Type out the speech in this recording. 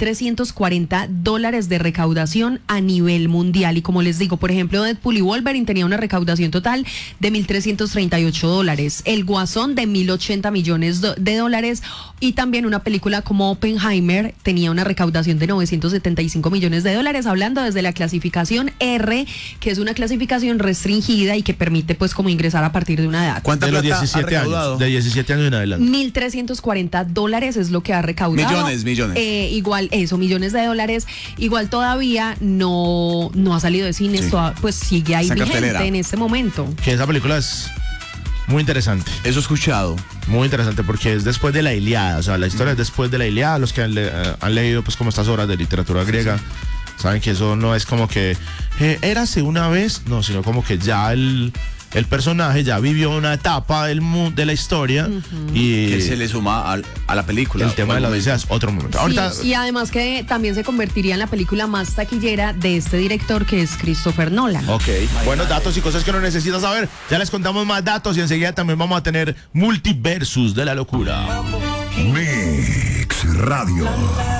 $1.340 de recaudación a nivel mundial. Y como les digo, por ejemplo, Deadpool y Wolverine tenía una recaudación total de $1.338. El Guasón de $1.080 millones de dólares. Y también una película como Oppenheimer tenía una recaudación de $975 millones de dólares, hablando desde la clasificación R, que es una clasificación restringida y que permite pues como ingresar a partir de una edad. ¿Cuánta de los plata 17 ha años? recaudado? De 17 años en adelante. $1.340 es lo que ha recaudado. Millones. Igual eso, millones de dólares. Igual todavía no ha salido de cines, Sí. pues sigue ahí Está en vigente cartelera. en este momento. Que esa película es muy interesante. Eso he escuchado. Muy interesante porque es después de la Ilíada, o sea, la historia es después de la Ilíada. Los que han leído pues como estas obras de literatura griega saben que eso no es como que érase una vez, no, sino como que ya el personaje ya vivió una etapa de la historia y Que se le suma a la película. el tema de la Odisea es otro momento. Ahorita Sí, y además que también se convertiría en la película más taquillera de este director, que es Christopher Nolan. ok, buenos datos y cosas que no necesitas saber. Ya les contamos más datos y enseguida también vamos a tener Multiversus de la Locura. Mix Radio.